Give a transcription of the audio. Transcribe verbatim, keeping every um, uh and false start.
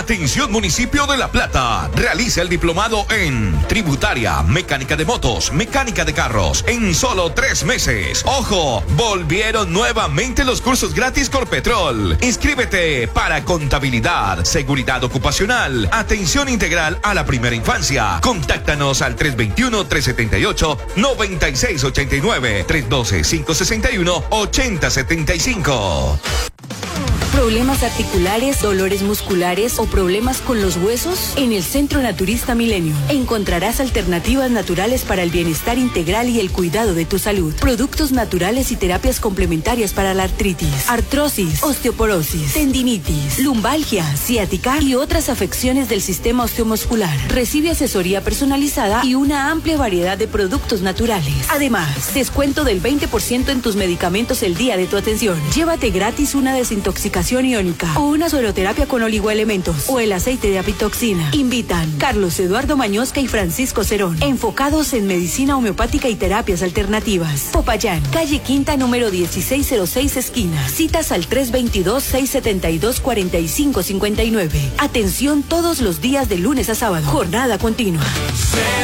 Atención municipio de La Plata. Realiza el diplomado en tributaria, mecánica de motos, mecánica de carros en solo tres meses. ¡Ojo! Volvieron nuevamente los cursos gratis Corpetrol. Inscríbete para contabilidad, seguridad ocupacional, atención integral a la primera infancia. Contáctanos al tres dos uno, tres siete ocho, nueve seis ocho nueve, tres uno dos, cinco seis uno, ocho cero siete cinco. ¿Problemas articulares, dolores musculares o problemas con los huesos? En el Centro Naturista Milenio encontrarás alternativas naturales para el bienestar integral y el cuidado de tu salud. Productos naturales y terapias complementarias para la artritis, artrosis, osteoporosis, tendinitis, lumbalgia, ciática y otras afecciones del sistema osteomuscular. Recibe asesoría personalizada y una amplia variedad de productos naturales. Además, descuento del veinte por ciento en tus medicamentos el día de tu atención. Llévate gratis una desintoxicación iónica o una sueroterapia con oligoelementos o el aceite de apitoxina. Invitan Carlos Eduardo Mañosca y Francisco Cerón, enfocados en medicina homeopática y terapias alternativas. Popayán, calle Quinta, número dieciséis cero seis, esquina. Citas al tres dos dos, seis siete dos, cuatro cinco cinco nueve. Atención todos los días de lunes a sábado. Jornada continua.